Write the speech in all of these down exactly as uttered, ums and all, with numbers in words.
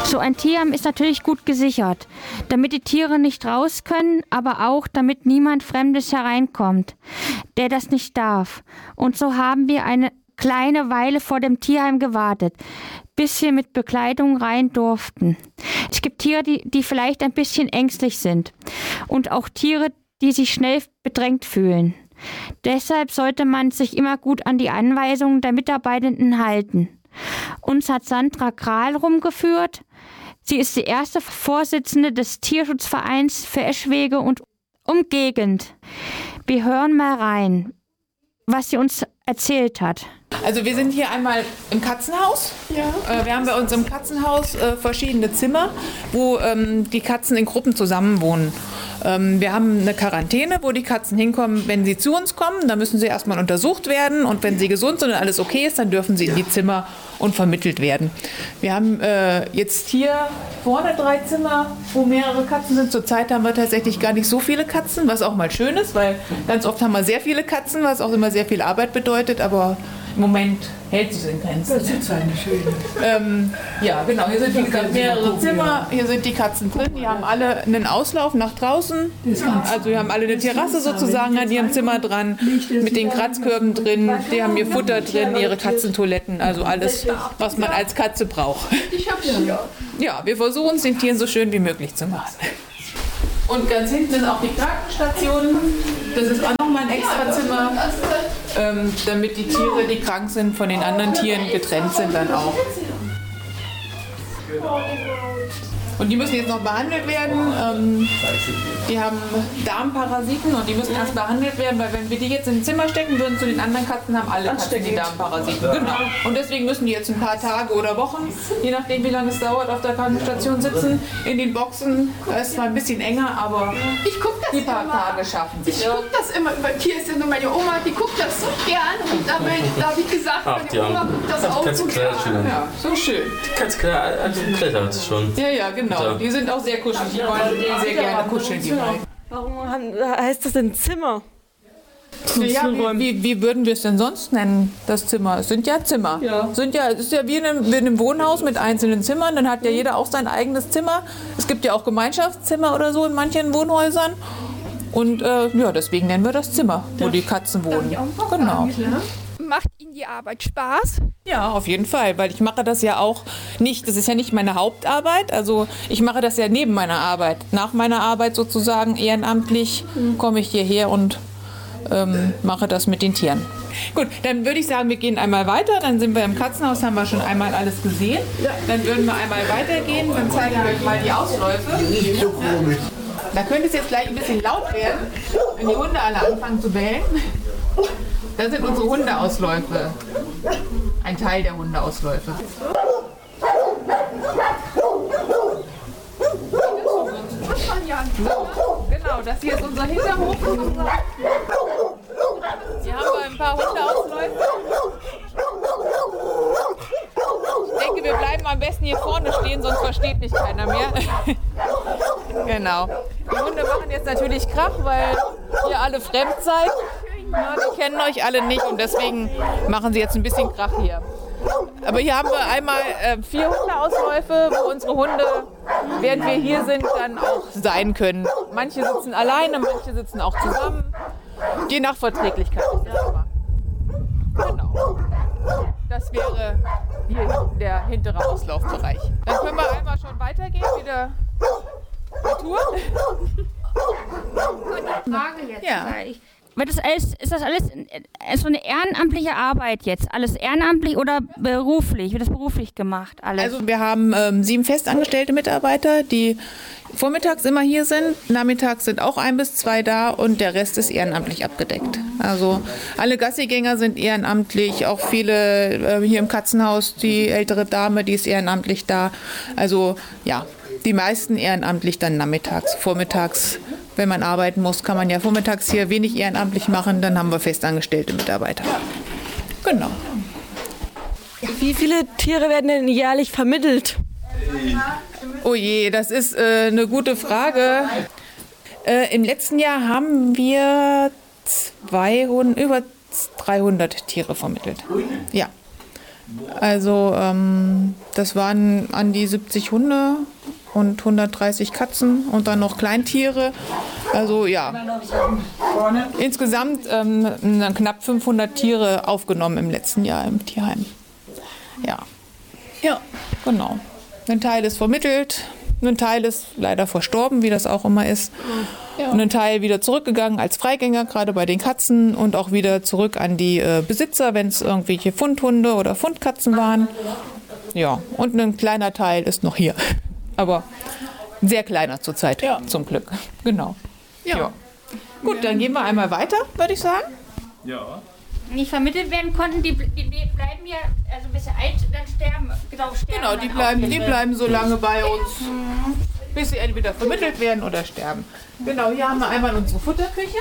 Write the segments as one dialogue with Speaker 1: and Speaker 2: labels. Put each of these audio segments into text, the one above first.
Speaker 1: So ein Tierheim ist natürlich gut gesichert, damit die Tiere nicht raus können, aber auch damit niemand Fremdes hereinkommt, der das nicht darf. Und so haben wir eine kleine Weile vor dem Tierheim gewartet, bis wir mit Bekleidung rein durften. Es gibt Tiere, die, die vielleicht ein bisschen ängstlich sind und auch Tiere, die sich schnell bedrängt fühlen. Deshalb sollte man sich immer gut an die Anweisungen der Mitarbeitenden halten. Uns hat Sandra Kral rumgeführt. Sie ist die erste Vorsitzende des Tierschutzvereins für Eschwege und Umgegend. Wir hören mal rein, was sie uns erzählt hat.
Speaker 2: Also wir sind hier einmal im Katzenhaus. Ja. Wir haben bei uns im Katzenhaus äh, verschiedene Zimmer, wo ähm, die Katzen in Gruppen zusammenwohnen. Ähm, wir haben eine Quarantäne, wo die Katzen hinkommen, wenn sie zu uns kommen. Da müssen sie erstmal untersucht werden und wenn sie gesund sind und alles okay ist, dann dürfen sie in die Zimmer und vermittelt werden. Wir haben äh, jetzt hier vorne drei Zimmer, wo mehrere Katzen sind. Zurzeit haben wir tatsächlich gar nicht so viele Katzen, was auch mal schön ist, weil ganz oft haben wir sehr viele Katzen, was auch immer sehr viel Arbeit bedeutet, aber im Moment hält sich in Grenzen.
Speaker 3: Das ist eine schöne.
Speaker 2: Ähm, ja, genau. Hier sind wie gesagt mehrere Zimmer. Hier sind die Katzen drin. Die haben alle einen Auslauf nach draußen. Also die haben alle eine Terrasse sozusagen an ihrem Zimmer dran. Mit den Kratzkörben drin. Die haben ihr Futter drin, ihre Katzentoiletten. Also alles, was man als Katze braucht. Ja, wir versuchen es den Tieren so schön wie möglich zu machen. Und ganz hinten ist auch die Krankenstation. Das ist auch nochmal ein extra Zimmer, ähm, damit die Tiere, die krank sind, von den anderen Tieren getrennt sind dann auch. Und die müssen jetzt noch behandelt werden. Ähm, die haben Darmparasiten und die müssen erst behandelt werden, weil wenn wir die jetzt in ein Zimmer stecken würden, zu den anderen Katzen haben alle Katzen die Darmparasiten. Genau. Und deswegen müssen die jetzt ein paar Tage oder Wochen, je nachdem wie lange es dauert, auf der Krankenstation sitzen, in den Boxen. Da ist zwar ein bisschen enger, aber
Speaker 4: ich guck das
Speaker 2: die paar
Speaker 4: immer.
Speaker 2: Tage schaffen sie.
Speaker 4: Ich gucke das immer. Hier ist ja nur meine Oma, die guckt das so gern. Und da, da habe ich gesagt,
Speaker 5: Ach,
Speaker 4: meine Oma guckt das auch
Speaker 5: ganz
Speaker 4: so
Speaker 5: klar,
Speaker 4: gern.
Speaker 2: Ja, so schön.
Speaker 5: Ganz klar, also klettert schon.
Speaker 2: Ja, ja, genau.
Speaker 5: So.
Speaker 2: Die sind auch sehr kuschelig. Die wollen sehr gerne kuscheln, die beiden.
Speaker 6: Warum haben, heißt das denn Zimmer?
Speaker 2: Ja, wie, wie, wie würden wir es denn sonst nennen, das Zimmer? Es sind ja Zimmer. Ja. Sind ja, es ist ja wie in, einem, wie in einem Wohnhaus mit einzelnen Zimmern. Dann hat ja jeder auch sein eigenes Zimmer. Es gibt ja auch Gemeinschaftszimmer oder so in manchen Wohnhäusern. Und äh, ja, deswegen nennen wir das Zimmer, wo die Katzen wohnen. Genau.
Speaker 4: Macht Ihnen die Arbeit Spaß?
Speaker 2: Ja, auf jeden Fall, weil ich mache das ja auch nicht, das ist ja nicht meine Hauptarbeit, also ich mache das ja neben meiner Arbeit. Nach meiner Arbeit sozusagen ehrenamtlich komme ich hierher und ähm, mache das mit den Tieren. Gut, dann würde ich sagen, wir gehen einmal weiter, dann sind wir im Katzenhaus, haben wir schon einmal alles gesehen. Dann würden wir einmal weitergehen, dann zeigen wir euch mal die Ausläufe. Da könnte es jetzt gleich ein bisschen laut werden, wenn die Hunde alle anfangen zu bellen. Das sind unsere Hundeausläufe. Ein Teil der Hundeausläufe. So, genau, das hier ist unser Hinterhof. Hier haben wir ein paar Hundeausläufe. Ich denke, wir bleiben am besten hier vorne stehen, sonst versteht nicht keiner mehr. Genau. Die Hunde machen jetzt natürlich Krach, weil ihr alle fremd seid. Na, die kennen euch alle nicht und deswegen machen sie jetzt ein bisschen Krach hier. Aber hier haben wir einmal äh, vier Hundeausläufe, wo unsere Hunde, während wir hier sind, dann auch sein können. Manche sitzen alleine, manche sitzen auch zusammen. Je nach Verträglichkeit. Genau. Das wäre hier der hintere Auslaufbereich. Dann können wir einmal schon weitergehen, wieder die Tour.
Speaker 1: Frage jetzt.
Speaker 2: Ja.
Speaker 1: Weil ich, weil das alles, ist das alles so eine ehrenamtliche Arbeit jetzt? Alles ehrenamtlich oder beruflich? Wird das beruflich gemacht? Alles?
Speaker 2: Also wir haben ähm, sieben festangestellte Mitarbeiter, die vormittags immer hier sind. Nachmittags sind auch ein bis zwei da und der Rest ist ehrenamtlich abgedeckt. Also alle Gassigänger sind ehrenamtlich, auch viele äh, hier im Katzenhaus, die ältere Dame, die ist ehrenamtlich da. Also ja, die meisten ehrenamtlich dann nachmittags, vormittags. Wenn man arbeiten muss, kann man ja vormittags hier wenig ehrenamtlich machen, dann haben wir festangestellte Mitarbeiter. Genau.
Speaker 6: Wie viele Tiere werden denn jährlich vermittelt?
Speaker 2: Oh je, das ist äh, eine gute Frage. Äh, Im letzten Jahr haben wir zweihundert, über dreihundert Tiere vermittelt. Ja. Also ähm, das waren an die siebzig Hunde und hundertdreißig Katzen und dann noch Kleintiere. Also ja, insgesamt ähm, knapp fünfhundert Tiere aufgenommen im letzten Jahr im Tierheim. Ja, ja, genau. Ein Teil ist vermittelt, ein Teil ist leider verstorben, wie das auch immer ist. Ja. Und ein Teil wieder zurückgegangen als Freigänger, gerade bei den Katzen, und auch wieder zurück an die äh, Besitzer, wenn es irgendwelche Fundhunde oder Fundkatzen waren. Ja, und ein kleiner Teil ist noch hier. Aber ein sehr kleiner zurzeit, ja. Zum Glück. Genau. Ja. Ja. Gut, dann gehen wir einmal weiter, würde ich sagen.
Speaker 5: Ja.
Speaker 1: Nicht vermittelt werden konnten, die, die bleiben ja, also bis sie alt dann sterben. Genau, sterben
Speaker 2: genau die, bleiben, die bleiben so lange bei uns, mhm. bis sie entweder vermittelt werden oder sterben. Genau, hier haben wir einmal unsere Futterküche.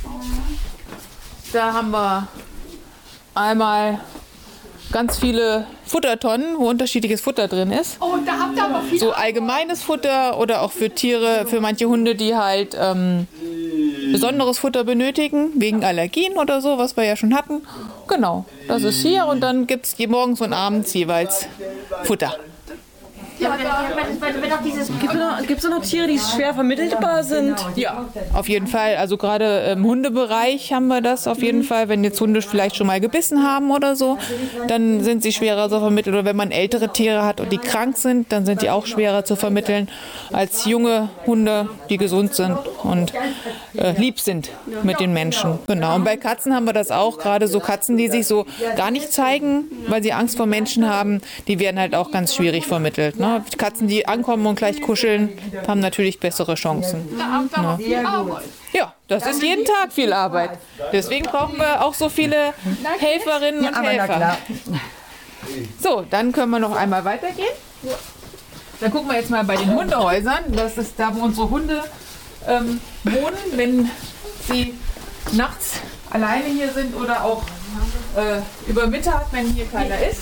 Speaker 2: Da haben wir einmal ganz viele Futtertonnen, wo unterschiedliches Futter drin ist.
Speaker 4: Oh, da habt ihr aber viel.
Speaker 2: So allgemeines Futter oder auch für Tiere, für manche Hunde, die halt ähm, besonderes Futter benötigen, wegen Allergien oder so, was wir ja schon hatten. Genau, das ist hier und dann gibt es morgens und abends jeweils Futter.
Speaker 1: Ja, aber dann wird auch dieses.
Speaker 6: Gibt es noch Tiere, die schwer vermittelbar sind?
Speaker 2: Ja, auf jeden Fall. Also gerade im Hundebereich haben wir das auf jeden Fall. Wenn jetzt Hunde vielleicht schon mal gebissen haben oder so, dann sind sie schwerer zu vermitteln. Oder wenn man ältere Tiere hat und die krank sind, dann sind die auch schwerer zu vermitteln als junge Hunde, die gesund sind und äh, lieb sind mit den Menschen. Genau. Und bei Katzen haben wir das auch. Gerade so Katzen, die sich so gar nicht zeigen, weil sie Angst vor Menschen haben, die werden halt auch ganz schwierig vermittelt. Ne? Katzen, die ankommen und gleich kuscheln, haben natürlich bessere Chancen. Ne? Ja, das ist jeden Tag viel Arbeit. Deswegen brauchen wir auch so viele Helferinnen und Helfer. So, dann können wir noch einmal weitergehen. Dann gucken wir jetzt mal bei den Hundehäusern. Das ist da, wo unsere Hunde ähm, wohnen, wenn sie nachts alleine hier sind oder auch äh, über Mittag, wenn hier keiner ist.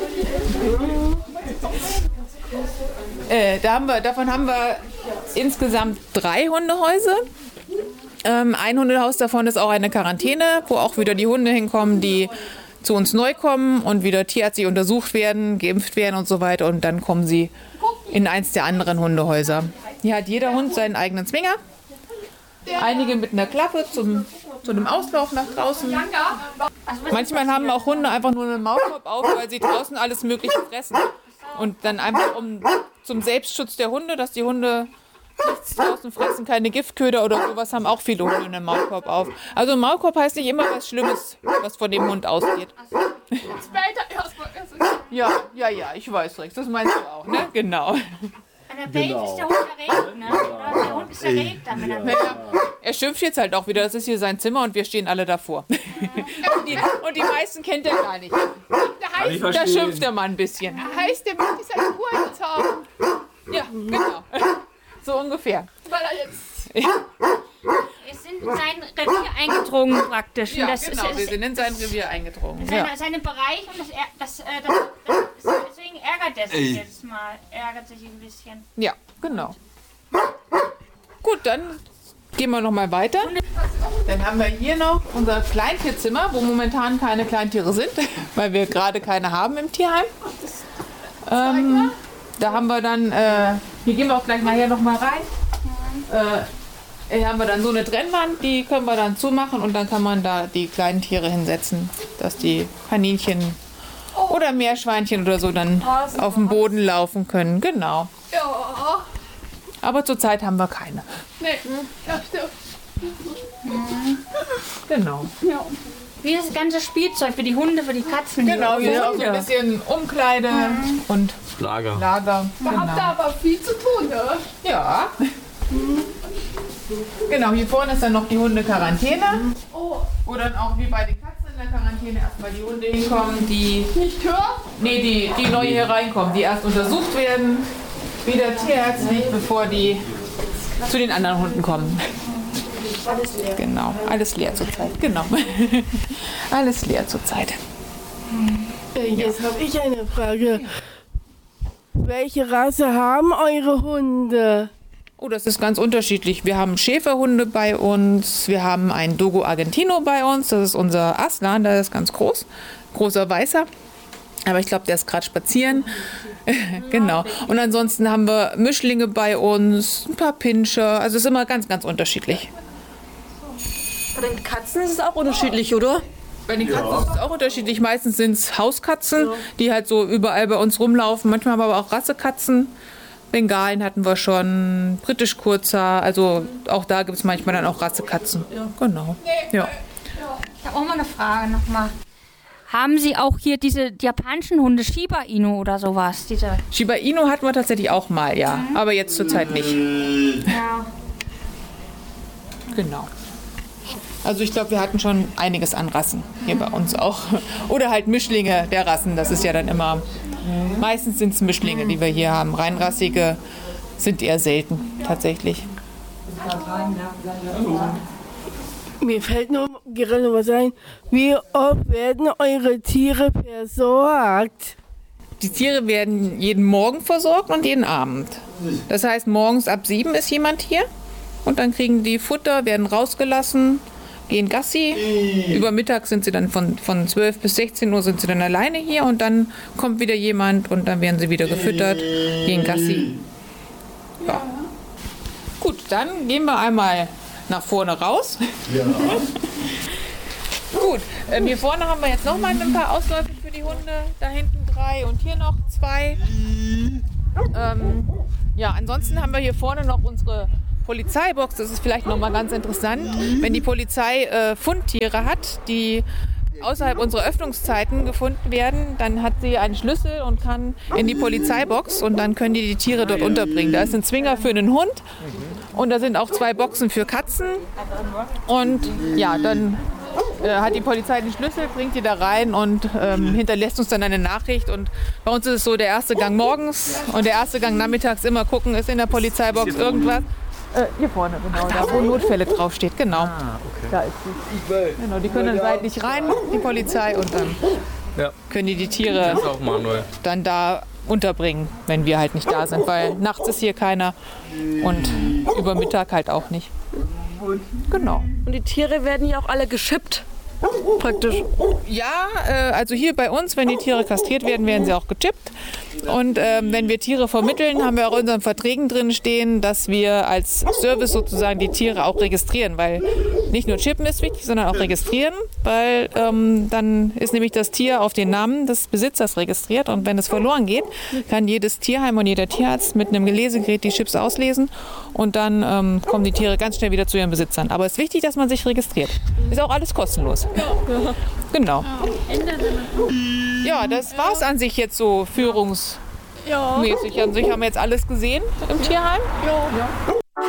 Speaker 2: Äh, da haben wir, davon haben wir insgesamt drei Hundehäuser. Ähm, ein Hundehaus davon ist auch eine Quarantäne, wo auch wieder die Hunde hinkommen, die zu uns neu kommen und wieder tierärztlich untersucht werden, geimpft werden und so weiter. Und dann kommen sie in eins der anderen Hundehäuser. Hier hat jeder Hund seinen eigenen Zwinger. Einige mit einer Klappe zum, zu einem Auslauf nach draußen. Manchmal haben auch Hunde einfach nur einen Maulkorb auf, weil sie draußen alles Mögliche fressen. Und dann einfach um, zum Selbstschutz der Hunde, dass die Hunde nichts draußen fressen, keine Giftköder oder sowas, haben auch viele Hunde einen Maulkorb auf. Also ein Maulkorb heißt nicht immer was Schlimmes, was von dem Hund ausgeht. Ja, ja, ja, ich weiß, Rex, das meinst du auch, ne? Genau.
Speaker 1: Wenn er bellt, ist der Hund erregt, ne? Oder der Hund ist erregt dann, wenn er bellt.
Speaker 2: Er schimpft jetzt halt auch wieder, das ist hier sein Zimmer und wir stehen alle davor. und, die, und die meisten kennt er gar nicht. Da, heißt, da schimpft er mal ein bisschen.
Speaker 4: Da heißt, der Mann ist ein Kurzhaar.
Speaker 2: Ja, genau. So ungefähr.
Speaker 4: Weil er jetzt...
Speaker 2: Ja.
Speaker 1: Es sind in sein Revier eingedrungen praktisch.
Speaker 2: Ja,
Speaker 1: das
Speaker 2: genau,
Speaker 1: ist,
Speaker 2: wir sind in sein Revier eingedrungen.
Speaker 1: Seine,
Speaker 2: Ja.
Speaker 1: seine Bereich und das, das, das, das, das, deswegen ärgert er sich jetzt mal. Ärgert sich ein bisschen.
Speaker 2: Ja, genau. Gut, dann gehen wir noch mal weiter. Dann haben wir hier noch unser Kleintierzimmer, wo momentan keine Kleintiere sind, weil wir gerade keine haben im Tierheim. Ähm, da haben wir dann, äh, hier gehen wir auch gleich nachher noch mal rein. Äh, hier haben wir dann so eine Trennwand, die können wir dann zumachen und dann kann man da die kleinen Tiere hinsetzen, dass die Kaninchen oder Meerschweinchen oder so dann auf dem Boden laufen können. Genau.
Speaker 4: Ja.
Speaker 2: Aber zurzeit haben wir keine.
Speaker 4: Nee, das stimmt.
Speaker 2: Genau.
Speaker 4: Ja.
Speaker 1: Wie das ganze Spielzeug für die Hunde, für die Katzen.
Speaker 2: Genau,
Speaker 1: die
Speaker 2: hier ist auch so ein bisschen Umkleide und
Speaker 5: Lager.
Speaker 2: Lager.
Speaker 4: Da habt ihr
Speaker 2: Genau.
Speaker 4: aber viel zu tun, ne?
Speaker 2: Ja. Genau, hier vorne ist dann noch die Hundequarantäne,
Speaker 4: Oh,
Speaker 2: wo dann auch wie bei den Katzen in der Quarantäne erstmal die Hunde hinkommen, die,
Speaker 4: nicht hören?
Speaker 2: nee, die, die neu hier reinkommen, die erst untersucht werden, wieder tierärztlich, bevor die zu den anderen Hunden kommen.
Speaker 6: Alles leer.
Speaker 2: Genau, alles leer zurzeit. Genau. Alles leer zurzeit.
Speaker 3: Jetzt habe ich eine Frage. Welche Rasse haben eure Hunde?
Speaker 2: Oh, das ist ganz unterschiedlich. Wir haben Schäferhunde bei uns, wir haben einen Dogo Argentino bei uns, das ist unser Aslan, der ist ganz groß, großer Weißer. Aber ich glaube, der ist gerade spazieren. Genau. Und ansonsten haben wir Mischlinge bei uns, ein paar Pinscher. Also es ist immer ganz, ganz unterschiedlich.
Speaker 6: Bei den Katzen ist es auch unterschiedlich, oder?
Speaker 2: Bei den Katzen ist es auch unterschiedlich. Meistens sind es Hauskatzen, die halt so überall bei uns rumlaufen. Manchmal haben wir aber auch Rassekatzen. Bengalen hatten wir schon, britisch Kurzer. Also auch da gibt es manchmal dann auch Rassekatzen. Genau. Ja.
Speaker 1: Ich habe auch mal eine Frage nochmal. Haben Sie auch hier diese japanischen Hunde, Shiba Inu oder sowas? Diese
Speaker 2: Shiba Inu hatten wir tatsächlich auch mal, ja. Mhm. Aber jetzt zurzeit nicht.
Speaker 1: ja.
Speaker 2: Genau. Also ich glaube, wir hatten schon einiges an Rassen hier bei uns auch. Oder halt Mischlinge der Rassen. Das ist ja dann immer, meistens sind es Mischlinge, die wir hier haben. Reinrassige sind eher selten, tatsächlich.
Speaker 3: Mir fällt noch gerade was ein. Wie oft werden eure Tiere versorgt?
Speaker 2: Die Tiere werden jeden Morgen versorgt und jeden Abend. Das heißt, morgens ab sieben ist jemand hier und dann kriegen die Futter, werden rausgelassen, gehen Gassi. Über Mittag sind sie dann von, von zwölf bis sechzehn Uhr sind sie dann alleine hier und dann kommt wieder jemand und dann werden sie wieder gefüttert, gehen Gassi. Ja. Gut, dann gehen wir einmal nach vorne raus. Ja. Gut, ähm, hier vorne haben wir jetzt noch mal ein paar Ausläufe für die Hunde. Da hinten drei und hier noch zwei. Ähm, ja, ansonsten haben wir hier vorne noch unsere Polizeibox. Das ist vielleicht noch mal ganz interessant. Wenn die Polizei äh, Fundtiere hat, die außerhalb unserer Öffnungszeiten gefunden werden, dann hat sie einen Schlüssel und kann in die Polizeibox und dann können die die Tiere dort unterbringen. Da ist ein Zwinger für einen Hund und da sind auch zwei Boxen für Katzen und ja, dann äh, hat die Polizei den Schlüssel, bringt die da rein und ähm, hinterlässt uns dann eine Nachricht und bei uns ist es so, der erste Gang morgens und der erste Gang nachmittags immer gucken, ist in der Polizeibox irgendwas. Äh, hier vorne, genau, da wo Notfälle draufsteht, genau.
Speaker 5: Ah, okay.
Speaker 2: Da ist die. Genau, die können dann seitlich rein, die Polizei, und dann
Speaker 5: Ja.
Speaker 2: können die die Tiere
Speaker 5: Das ist auch manuell.
Speaker 2: dann da unterbringen, wenn wir halt nicht da sind, weil nachts ist hier keiner und über Mittag halt auch nicht. Genau.
Speaker 6: Und die Tiere werden ja auch alle geschippt. Praktisch.
Speaker 2: Ja, äh, also hier bei uns, wenn die Tiere kastriert werden, werden sie auch gechippt. Und ähm, wenn wir Tiere vermitteln, haben wir auch in unseren Verträgen drin stehen, dass wir als Service sozusagen die Tiere auch registrieren, weil nicht nur chippen ist wichtig, sondern auch registrieren, weil ähm, dann ist nämlich das Tier auf den Namen des Besitzers registriert und wenn es verloren geht, kann jedes Tierheim und jeder Tierarzt mit einem Lesegerät die Chips auslesen und dann ähm, kommen die Tiere ganz schnell wieder zu ihren Besitzern. Aber es ist wichtig, dass man sich registriert. Ist auch alles kostenlos. Genau. Ja, das war es an sich jetzt so führungsmäßig. An sich haben wir jetzt alles gesehen im Tierheim. Ja.